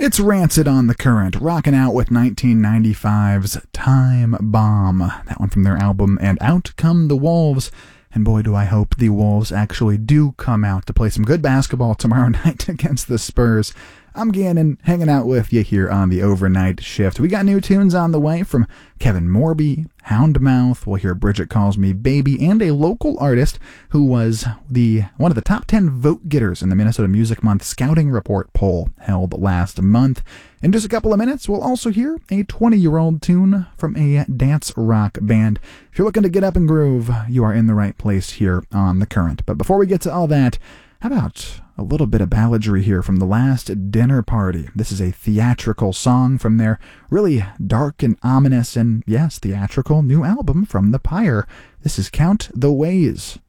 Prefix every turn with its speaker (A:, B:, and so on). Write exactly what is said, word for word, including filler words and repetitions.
A: It's Rancid on the Current, rocking out with nineteen ninety-five's Time Bomb. That one from their album And Out Come the Wolves. And boy, do I hope the Wolves actually do come out to play some good basketball tomorrow night against the Spurs. I'm Gannon, hanging out with you here on the overnight shift. We got new tunes on the way from Kevin Morby, Houndmouth. We'll hear Bridget Calls Me Baby, and a local artist who was the one of the top ten vote getters in the Minnesota Music Month Scouting Report poll held last month. In just a couple of minutes, we'll also hear a twenty-year-old tune from a dance rock band. If you're looking to get up and groove, you are in the right place here on The Current. But before we get to all that, how about a little bit of balladry here from The Last Dinner Party? This is a theatrical song from their really dark and ominous and, yes, theatrical new album from The Pyre. This is Count the Ways.